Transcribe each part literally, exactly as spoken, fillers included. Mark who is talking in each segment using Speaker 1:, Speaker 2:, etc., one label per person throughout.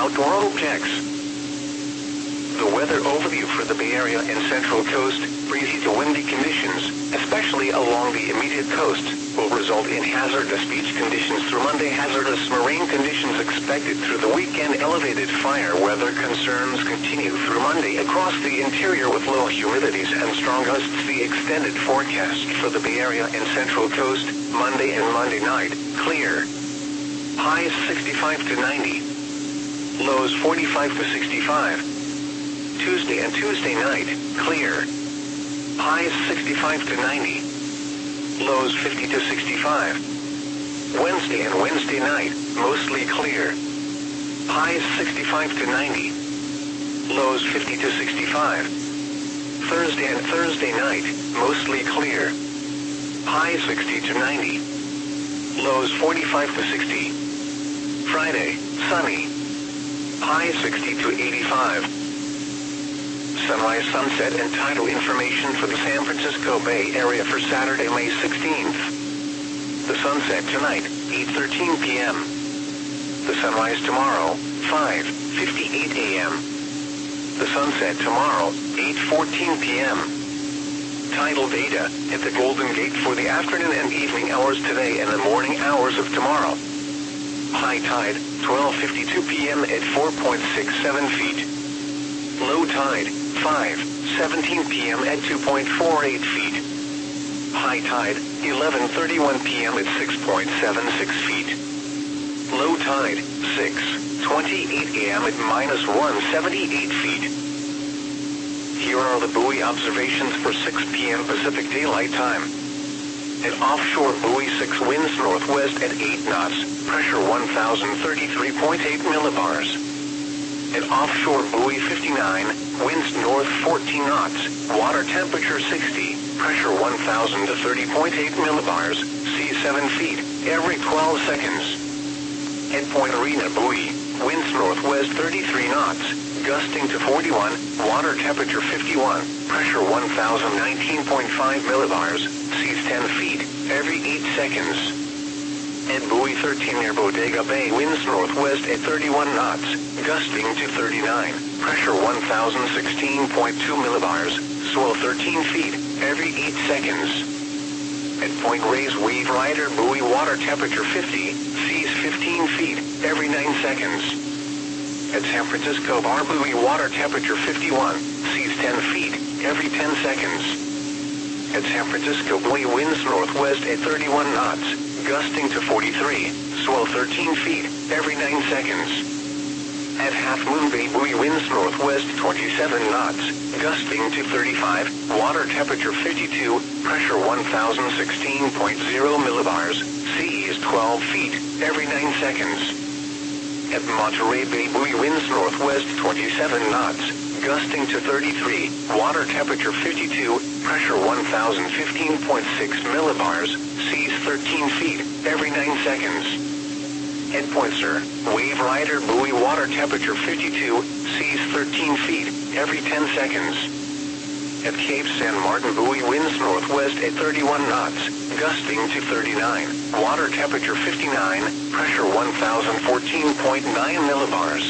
Speaker 1: outdoor objects. The weather overview for the Bay Area and Central Coast: breezy to windy conditions, especially along the immediate coast, will result in hazardous beach conditions through Monday. Hazardous marine conditions expected through the weekend. Elevated fire weather concerns continue through Monday across the interior with low humidities and strong gusts. The extended forecast for the Bay Area and Central Coast: Monday and Monday night, clear. Highs sixty-five to ninety. Lows forty-five to sixty-five. Tuesday and Tuesday night, clear. Highs sixty-five to ninety. Lows fifty to sixty-five. Wednesday and Wednesday night, mostly clear. Highs sixty-five to ninety. Lows fifty to sixty-five. Thursday and Thursday night, mostly clear. Highs sixty to ninety. Lows forty-five to sixty. Friday, sunny. Highs sixty to eighty-five. Sunrise, sunset, and tidal information for the San Francisco Bay Area for Saturday, May sixteenth. The sunset tonight, eight thirteen p m The sunrise tomorrow, five fifty-eight a m The sunset tomorrow, eight fourteen p m Tidal data at the Golden Gate for the afternoon and evening hours today and the morning hours of tomorrow. High tide, twelve fifty-two p m at four point six seven feet. Low tide, five seventeen p m at two point four eight feet. High tide, eleven thirty-one p m at six point seven six feet. Low tide, six twenty-eight a m at minus one seventy-eight feet. Here are the buoy observations for six p m Pacific Daylight Time. At offshore buoy six, winds northwest at eight knots, pressure one thousand thirty-three point eight millibars. At offshore buoy fifty-nine, winds north fourteen knots, water temperature sixty, pressure one thousand to thirty point eight millibars, sea seven feet, every twelve seconds. At Point Arena buoy, winds northwest thirty-three knots, gusting to forty-one, water temperature fifty-one, pressure one thousand nineteen point five millibars, seas ten feet, every eight seconds. At buoy thirteen near Bodega Bay, winds northwest at thirty-one knots, gusting to thirty-nine, pressure one thousand sixteen point two millibars, swell thirteen feet, every eight seconds. At Point Reyes Wave Rider buoy, water temperature fifty, seas fifteen feet, every nine seconds. At San Francisco Bar buoy, water temperature fifty-one, seas ten feet, every ten seconds. At San Francisco buoy, winds northwest at thirty-one knots, gusting to forty-three, swell thirteen feet, every nine seconds. At Half Moon Bay buoy, winds northwest twenty-seven knots, gusting to thirty-five, water temperature fifty-two, pressure one thousand sixteen point zero millibars, seas twelve feet, every nine seconds. At Monterey Bay buoy, winds northwest twenty-seven knots, gusting to thirty-three, water temperature fifty-two, pressure one thousand fifteen point six millibars, seas thirteen feet, every nine seconds. At Point Sur, Wave Rider buoy, water temperature fifty-two, seas thirteen feet, every ten seconds. At Cape San Martin buoy, winds northwest at thirty-one knots, gusting to thirty-nine, water temperature fifty-nine, pressure one thousand fourteen point nine millibars.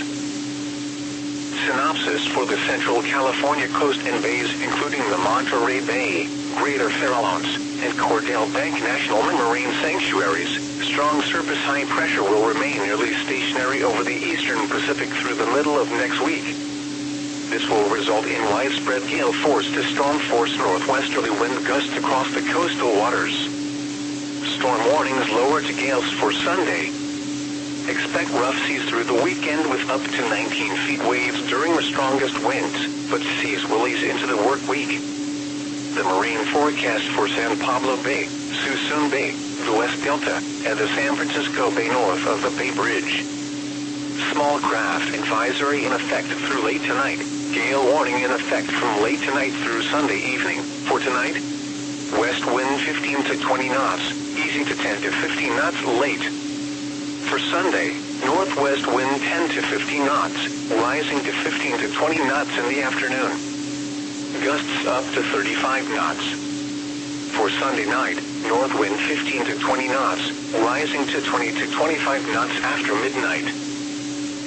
Speaker 1: Synopsis for the Central California coast and bays, including the Monterey Bay, Greater Farallones, and Cordell Bank National Marine Sanctuaries. Strong surface high pressure will remain nearly stationary over the eastern Pacific through the middle of next week. This will result in widespread gale force to storm force northwesterly wind gusts across the coastal waters. Storm warnings lower to gales for Sunday. Expect rough seas through the weekend with up to nineteen feet waves during the strongest winds, but seas will ease into the work week. The marine forecast for San Pablo Bay, Suisun Bay, the West Delta, and the San Francisco Bay north of the Bay Bridge. Small craft advisory in effect through late tonight. Gale warning in effect from late tonight through Sunday evening. For tonight, west wind fifteen to twenty knots, easing to ten to fifteen knots late. For Sunday, northwest wind ten to fifteen knots, rising to fifteen to twenty knots in the afternoon. Gusts up to thirty-five knots. For Sunday night, north wind fifteen to twenty knots, rising to twenty to twenty-five knots after midnight.